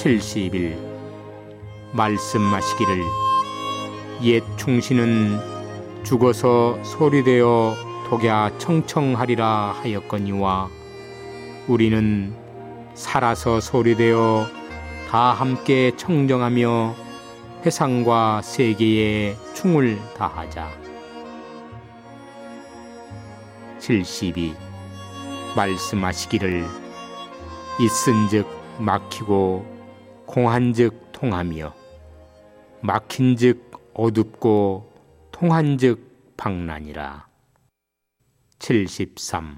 70일 말씀하시기를 옛 충신은 죽어서 소리되어 독야 청청하리라 하였거니와 우리는 살아서 소리되어 다 함께 청정하며 회상과 세계에 충을 다하자. 72. 말씀하시기를 있은즉 막히고 공한즉 통하며 막힌즉 어둡고 통한즉 방란이라. 73.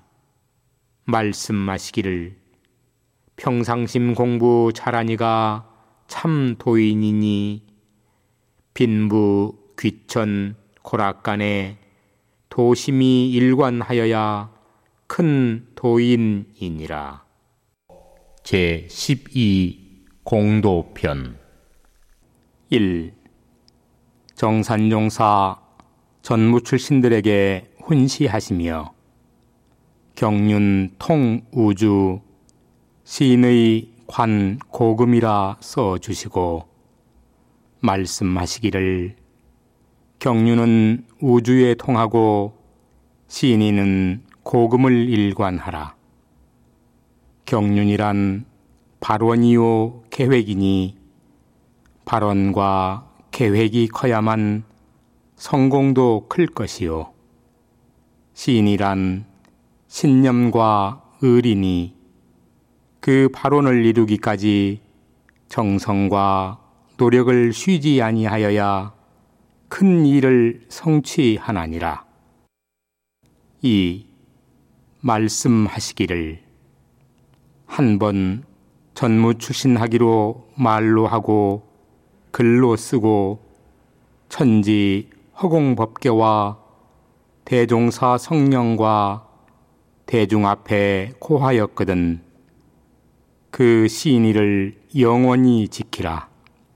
말씀하시기를 평상심 공부 잘하니가 참 도인이니 빈부 귀천 고락간에 도심이 일관하여야 큰 도인이니라. 제12 공도편 1. 정산종사 전무 출신들에게 훈시하시며 경륜 통우주 시인의 관 고금이라 써주시고 말씀하시기를 경륜은 우주에 통하고 시인은 고금을 일관하라. 경륜이란 발원이요 계획이니 발원과 계획이 커야만 성공도 클 것이요 시인이란 신념과 의리니 그 발원을 이루기까지 정성과 노력을 쉬지 아니하여야 큰 일을 성취하나니라. 2. 말씀하시기를 한 번 전무 출신하기로 말로 하고 글로 쓰고 천지 허공법계와 대종사 성령과 대중 앞에 고하였거든 그 시인이를 영원히 지키라.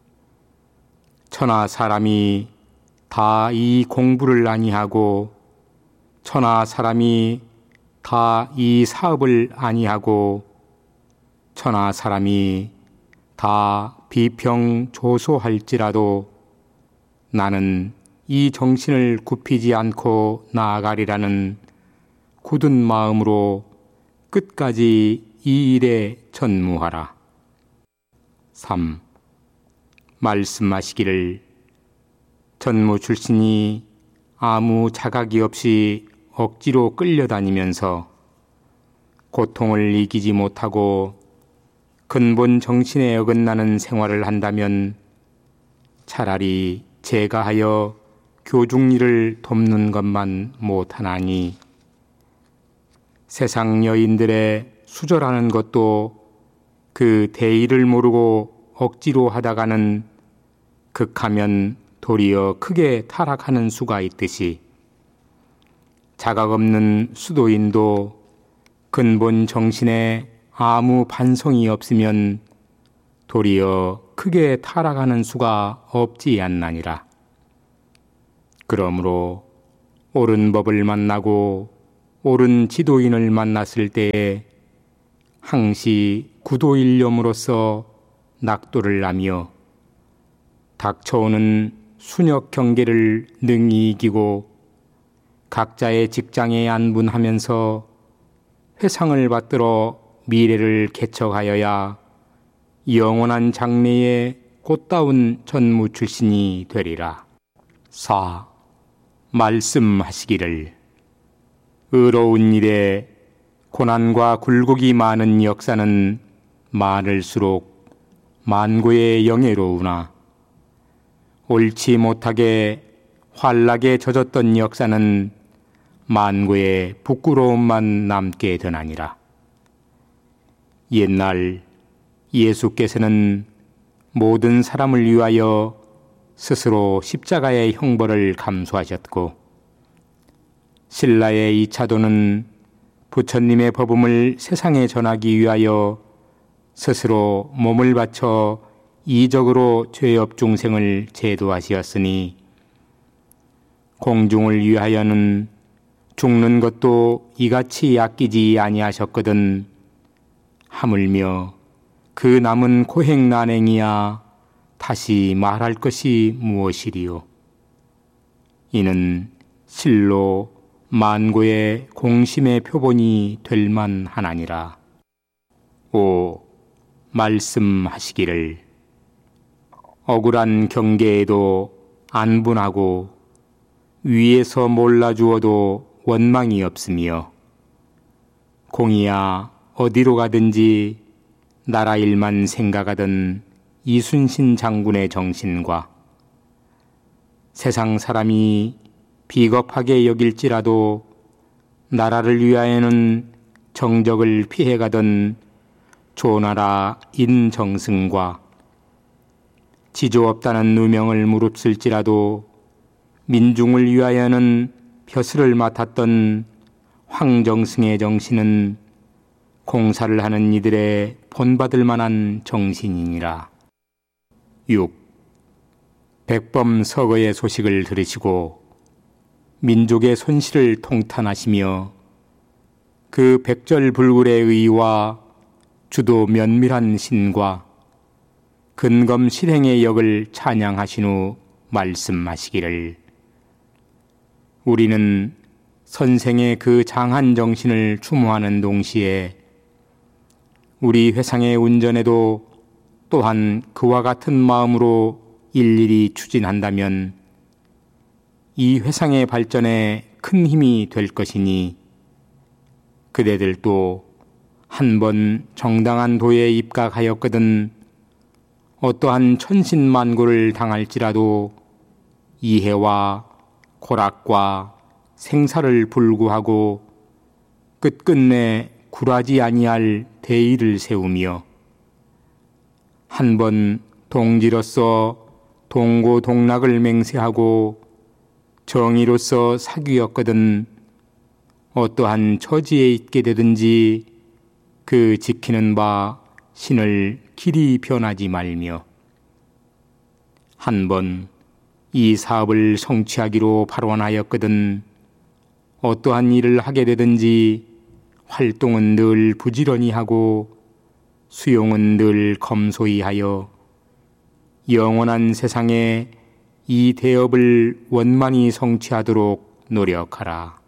천하 사람이 다 이 공부를 아니하고 천하 사람이 다 이 사업을 아니하고 천하 사람이 다 비평조소할지라도 나는 이 정신을 굽히지 않고 나아가리라는 굳은 마음으로 끝까지 이 일에 전무하라. 3. 말씀하시기를 전무 출신이 아무 자각이 없이 억지로 끌려다니면서 고통을 이기지 못하고 근본 정신에 어긋나는 생활을 한다면 차라리 제가 하여 교중일을 돕는 것만 못하나니 세상 여인들의 수절하는 것도 그 대의를 모르고 억지로 하다가는 극하면 도리어 크게 타락하는 수가 있듯이 자각 없는 수도인도 근본 정신에 아무 반성이 없으면 도리어 크게 타락하는 수가 없지 않나니라. 그러므로 옳은 법을 만나고 옳은 지도인을 만났을 때에 항시 구도일념으로서 낙도를 하며 닥쳐오는 순역 경계를 능히 이기고 각자의 직장에 안분하면서 회상을 받들어 미래를 개척하여야 영원한 장래의 꽃다운 전무 출신이 되리라. 4. 말씀하시기를 의로운 일에 고난과 굴곡이 많은 역사는 많을수록 만고의 영예로우나 옳지 못하게 환락에 젖었던 역사는 만고의 부끄러움만 남게 되나니라. 옛날 예수께서는 모든 사람을 위하여 스스로 십자가의 형벌을 감수하셨고 신라의 2차도는 부처님의 법음을 세상에 전하기 위하여 스스로 몸을 바쳐 이적으로 죄업 중생을 제도하시었으니 공중을 위하여는 죽는 것도 이같이 아끼지 아니하셨거든 하물며 그 남은 고행난행이야 다시 말할 것이 무엇이리요. 이는 실로 만고의 공심의 표본이 될 만하나니라. 오 말씀하시기를 억울한 경계에도 안분하고 위에서 몰라주어도 원망이 없으며 공이야 어디로 가든지 나라 일만 생각하던 이순신 장군의 정신과 세상 사람이 비겁하게 여길지라도 나라를 위하여는 정적을 피해가던 조나라 인정승과 지조 없다는 누명을 무릅쓸지라도 민중을 위하여는 벼슬을 맡았던 황정승의 정신은 공사를 하는 이들의 본받을 만한 정신이니라. 6. 백범 서거의 소식을 들으시고 민족의 손실을 통탄하시며 그 백절불굴의 의와 주도 면밀한 신과 근검 실행의 역을 찬양하신 후 말씀하시기를 우리는 선생의 그 장한 정신을 추모하는 동시에 우리 회상의 운전에도 또한 그와 같은 마음으로 일일이 추진한다면 이 회상의 발전에 큰 힘이 될 것이니 그대들도 한 번 정당한 도에 입각하였거든 어떠한 천신만고를 당할지라도 이해와 고락과 생사를 불구하고 끝끝내 굴하지 아니할 대의를 세우며 한 번 동지로서 동고동락을 맹세하고 정의로서 사귀었거든 어떠한 처지에 있게 되든지 그 지키는 바 신을 길이 변하지 말며 한 번 이 사업을 성취하기로 발원하였거든 어떠한 일을 하게 되든지 활동은 늘 부지런히 하고 수용은 늘 검소히 하여 영원한 세상에 이 대업을 원만히 성취하도록 노력하라.